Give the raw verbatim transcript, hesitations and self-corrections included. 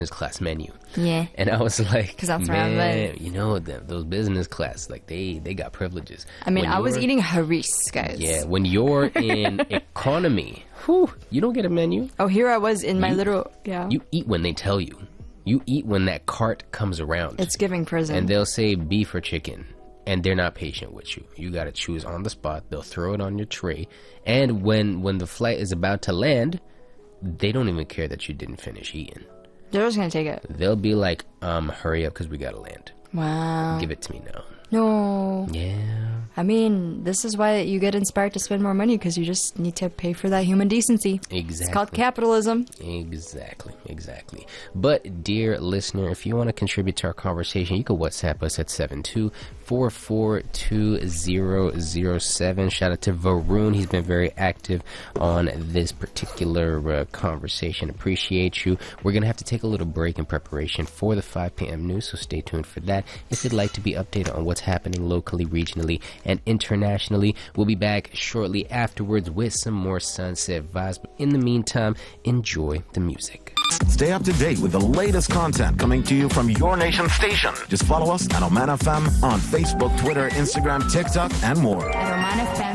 class menu. Yeah. And I was like, Because that's where I man, live. you know, the, those business class, like they, they got privileges. I mean, When I was you're- eating haris, guys. Yeah, when you're in economy, whew, you don't get a menu. Oh, here I was in my You- little, yeah. You eat when they tell you. You eat when that cart comes around. It's giving prison. And they'll say beef or chicken. And they're not patient with you. You got to choose on the spot. They'll throw it on your tray. And when, when the flight is about to land, they don't even care that you didn't finish eating. They're just going to take it. They'll be like, um, hurry up because we got to land. Wow. Give it to me now. No. Yeah. I mean, this is why you get inspired to spend more money, because you just need to pay for that human decency. Exactly. It's called capitalism. Exactly, exactly. But, dear listener, if you want to contribute to our conversation, you can WhatsApp us at seven two four four two zero zero seven. Shout out to Varun. He's been very active on this particular uh, conversation. Appreciate you. We're going to have to take a little break in preparation for the five p.m. news, so stay tuned for that. If you'd like to be updated on what's happening locally, regionally, and internationally, we'll be back shortly afterwards with some more Sunset Vibes. But in the meantime, enjoy the music. Stay up to date with the latest content coming to you from your nation station. Just follow us at Oman F M on Facebook, Twitter, Instagram, TikTok, and more. At Oman F M.